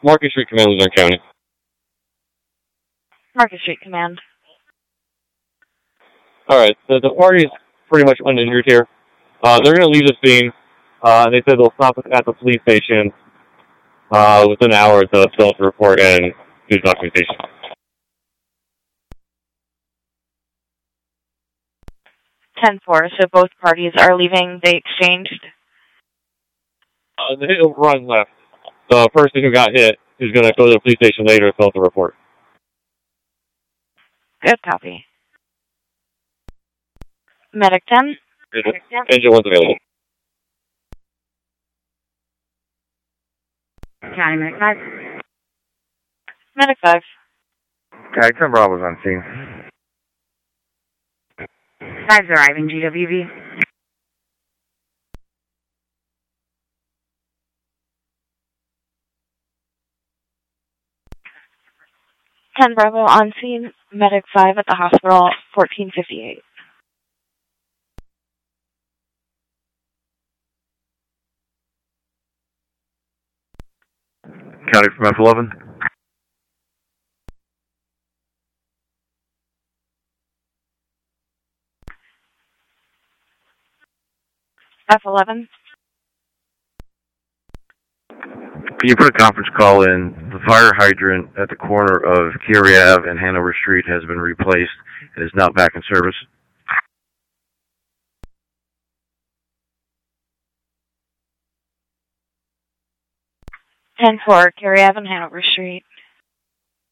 Market Street Command, Luzerne County. Market Street Command. Alright, the party's pretty much uninjured here. They're going to leave the scene. They said they'll stop at the police station within an hour to fill out the report and do documentation. 10-4, so both parties are leaving the exchange. They run left. The person who got hit is going to go to the police station later to fill out the report. Good copy. Medic 10. Engine 1's available. County Medic 5. Medic 5. Guy 10 Bravo's on scene. 5's arriving, GWV. Ten Bravo on scene. Medic 5 at the hospital. 1458. County from F11. F11. Can you put a conference call in? The fire hydrant at the corner of Curie Ave and Hanover Street has been replaced and is not back in service. Ten 4, Curie Ave and Hanover Street.